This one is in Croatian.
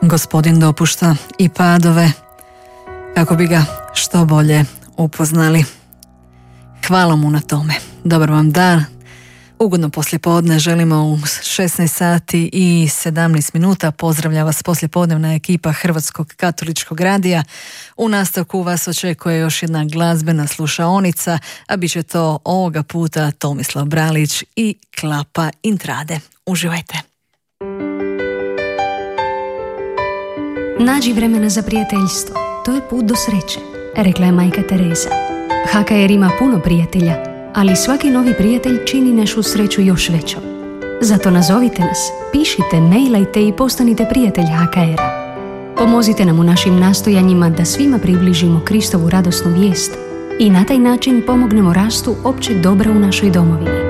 Gospodin dopušta i padove kako bi ga što bolje upoznali. Hvala mu na tome. Dobar vam dan. Ugodno poslijepodne želimo u 16 sati i 17 minuta. Pozdravlja vas poslijepodnevna ekipa Hrvatskog katoličkog radija. U nastavku vas očekuje još jedna glazbena slušaonica, a bit će to ovoga puta Tomislav Bralić i Klapa Intrade. Uživajte. Nađi vremena za prijateljstvo. To je put do sreće, rekla je majka Teresa. HKR ima puno prijatelja, ali svaki novi prijatelj čini našu sreću još većom. Zato nazovite nas, pišite, mailajte i postanite prijatelj HKR-a. Pomozite nam u našim nastojanjima da svima približimo Kristovu radosnu vijest i na taj način pomognemo rastu općeg dobra u našoj domovini.